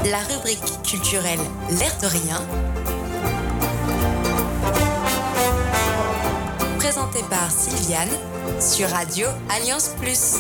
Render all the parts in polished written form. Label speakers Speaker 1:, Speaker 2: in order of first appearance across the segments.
Speaker 1: La rubrique culturelle L'air de rien, présentée par Sylviane sur Radio Alliance Plus.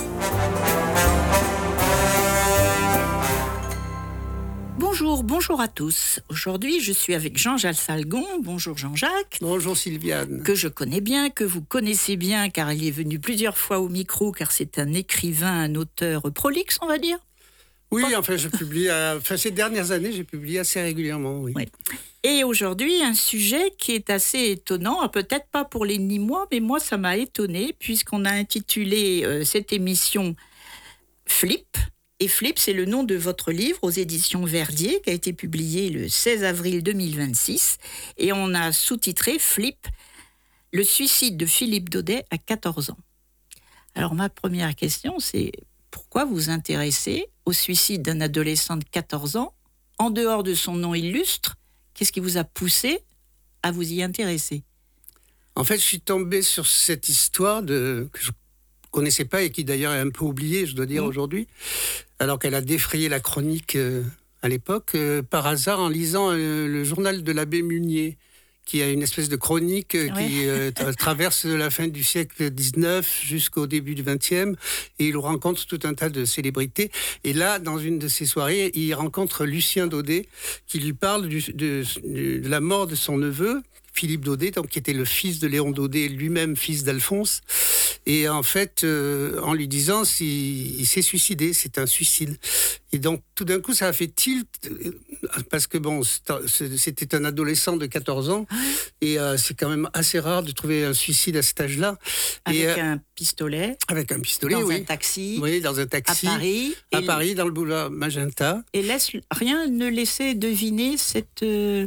Speaker 2: Bonjour à tous. Aujourd'hui, je suis avec Jean-Jacques Salgon. Bonjour Jean-Jacques.
Speaker 3: Bonjour Sylviane.
Speaker 2: Que je connais bien, que vous connaissez bien, car il est venu plusieurs fois au micro, car c'est un écrivain, un auteur prolixe, on va dire.
Speaker 3: Oui, enfin, je publie. Ces dernières années, j'ai publié assez régulièrement. Oui.
Speaker 2: Oui. Et aujourd'hui, un sujet qui est assez étonnant, peut-être pas pour les Nîmois, mais moi, ça m'a étonné, puisqu'on a intitulé cette émission Flip. Et Flip, c'est le nom de votre livre aux éditions Verdier, qui a été publié le 16 avril 2026. Et on a sous-titré Flip, le suicide de Philippe Daudet à 14 ans. Alors, ma première question, c'est pourquoi vous intéressez au suicide d'un adolescent de 14 ans, en dehors de son nom illustre? Qu'est-ce qui vous a poussé à vous y intéresser?
Speaker 3: En fait, je suis tombé sur cette histoire que je connaissais pas et qui d'ailleurs est un peu oubliée, je dois dire, aujourd'hui, alors qu'elle a défrayé la chronique à l'époque, par hasard en lisant le journal de l'abbé Munier, qui a une espèce de chronique qui traverse la fin du siècle XIX jusqu'au début du XXe, et il rencontre tout un tas de célébrités. Et là, dans une de ces soirées, il rencontre Lucien Daudet, qui lui parle de la mort de son neveu, Philippe Daudet, donc, qui était le fils de Léon Daudet, lui-même fils d'Alphonse. Et en fait, en lui disant il s'est suicidé, c'est un suicide. Et donc, tout d'un coup, ça a fait tilt, parce que bon, c'était un adolescent de 14 ans, et c'est quand même assez rare de trouver un suicide à cet âge-là.
Speaker 2: Avec un pistolet.
Speaker 3: Avec un pistolet,
Speaker 2: dans
Speaker 3: oui.
Speaker 2: un taxi.
Speaker 3: Oui, dans un taxi.
Speaker 2: À
Speaker 3: Paris, dans le boulevard Magenta.
Speaker 2: Et rien ne laissait deviner cette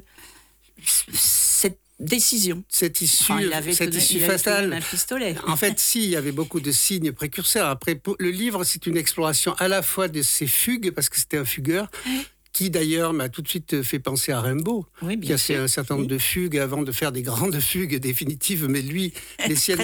Speaker 2: décision.
Speaker 3: Cette issue fatale.
Speaker 2: Un pistolet.
Speaker 3: En fait, il y avait beaucoup de signes précurseurs. Après, le livre, c'est une exploration à la fois de ses fugues, parce que c'était un fugueur, qui d'ailleurs m'a tout de suite fait penser à Rimbaud, qui a fait un certain nombre de fugues avant de faire des grandes fugues définitives, mais lui, les siennes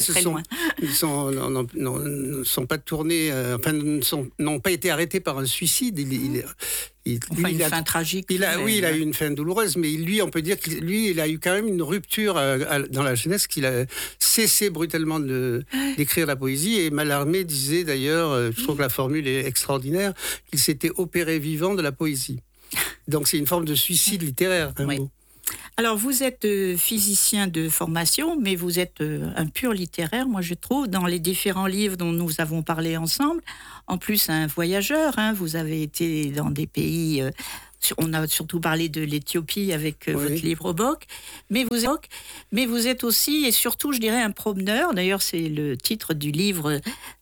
Speaker 3: ne sont pas tournées, n'ont pas été arrêtées par un suicide.
Speaker 2: Une fin tragique.
Speaker 3: Il a eu une fin douloureuse, mais lui, on peut dire qu'il a eu quand même une rupture dans la jeunesse, qu'il a cessé brutalement d'écrire la poésie. Et Mallarmé disait d'ailleurs, je trouve que la formule est extraordinaire, qu'il s'était opéré vivant de la poésie. Donc c'est une forme de suicide littéraire.
Speaker 2: Alors vous êtes physicien de formation, mais vous êtes un pur littéraire, moi je trouve, dans les différents livres dont nous avons parlé ensemble. En plus, un voyageur, vous avez été dans des pays... on a surtout parlé de l'Éthiopie avec votre livre Obok, mais vous êtes aussi et surtout, je dirais, un promeneur. D'ailleurs, c'est le titre du livre